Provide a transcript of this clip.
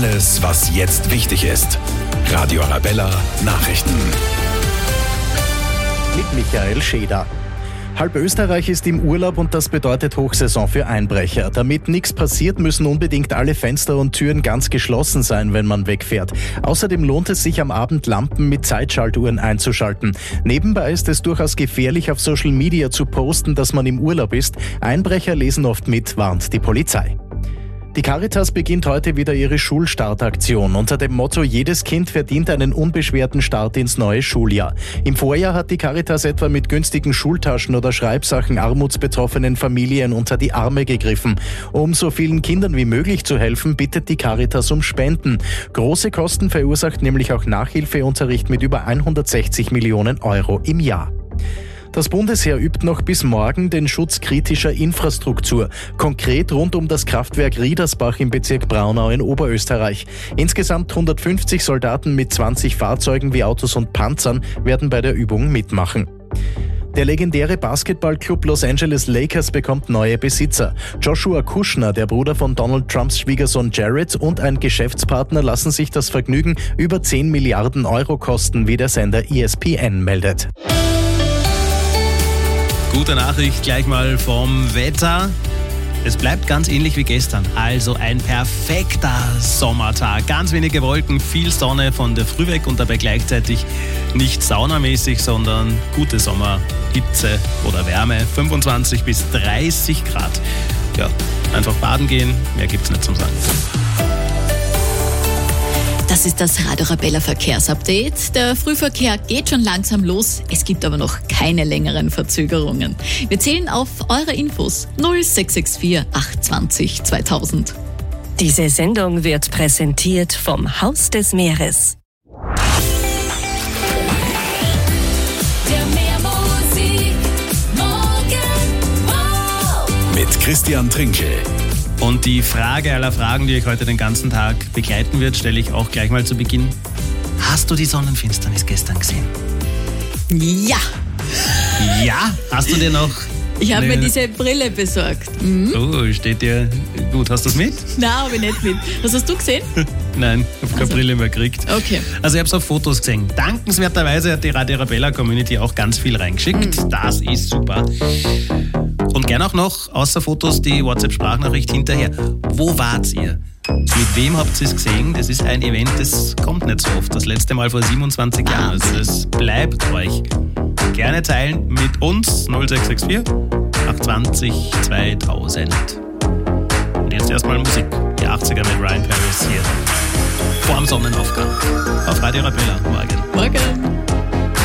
Alles, was jetzt wichtig ist. Radio Arabella Nachrichten. Mit Michael Scheder. Halb Österreich ist im Urlaub und das bedeutet Hochsaison für Einbrecher. Damit nichts passiert, müssen unbedingt alle Fenster und Türen ganz geschlossen sein, wenn man wegfährt. Außerdem lohnt es sich am Abend Lampen mit Zeitschaltuhren einzuschalten. Nebenbei ist es durchaus gefährlich, auf Social Media zu posten, dass man im Urlaub ist. Einbrecher lesen oft mit, warnt die Polizei. Die Caritas beginnt heute wieder ihre Schulstartaktion unter dem Motto „Jedes Kind verdient einen unbeschwerten Start ins neue Schuljahr". Im Vorjahr hat die Caritas etwa mit günstigen Schultaschen oder Schreibsachen armutsbetroffenen Familien unter die Arme gegriffen. Um so vielen Kindern wie möglich zu helfen, bittet die Caritas um Spenden. Große Kosten verursacht nämlich auch Nachhilfeunterricht mit über 160 Millionen Euro im Jahr. Das Bundesheer übt noch bis morgen den Schutz kritischer Infrastruktur, konkret rund um das Kraftwerk Riedersbach im Bezirk Braunau in Oberösterreich. Insgesamt 150 Soldaten mit 20 Fahrzeugen wie Autos und Panzern werden bei der Übung mitmachen. Der legendäre Basketballclub Los Angeles Lakers bekommt neue Besitzer. Joshua Kushner, der Bruder von Donald Trumps Schwiegersohn Jared, und ein Geschäftspartner lassen sich das Vergnügen über 10 Milliarden Euro kosten, wie der Sender ESPN meldet. Gute Nachricht gleich mal vom Wetter. Es bleibt ganz ähnlich wie gestern. Also ein perfekter Sommertag. Ganz wenige Wolken, viel Sonne von der Früh weg und dabei gleichzeitig nicht saunamäßig, sondern gute Sommerhitze oder Wärme. 25 bis 30 Grad. Ja, einfach baden gehen, mehr gibt's nicht zum Sagen. Das ist das Radio Arabella Verkehrsupdate. Der Frühverkehr geht schon langsam los. Es gibt aber noch keine längeren Verzögerungen. Wir zählen auf eure Infos 0664 820 2000. Diese Sendung wird präsentiert vom Haus des Meeres. Mit Christian Trinkel. Und die Frage aller Fragen, die euch heute den ganzen Tag begleiten wird, stelle ich auch gleich mal zu Beginn. Hast du die Sonnenfinsternis gestern gesehen? Ja! Ja? Hast du dir noch... Ich habe mir diese Brille besorgt. Oh, steht dir gut. Hast du es mit? Nein, habe ich nicht mit. Was hast du gesehen? Nein, ich habe keine Brille mehr gekriegt. Okay. Also ich habe es auf Fotos gesehen. Dankenswerterweise hat die Radio Arabella Community auch ganz viel reingeschickt. Das ist super. Und gern auch noch, außer Fotos, die WhatsApp-Sprachnachricht hinterher. Wo wart ihr? Mit wem habt ihr es gesehen? Das ist ein Event, das kommt nicht so oft. Das letzte Mal vor 27 Jahren. Also das bleibt euch. Gerne teilen mit uns 0664 820 2000. Und jetzt erstmal Musik. Die 80er mit Ryan Paris hier. Vor dem Sonnenaufgang. Auf Radio Arabella. Morgen. Morgen.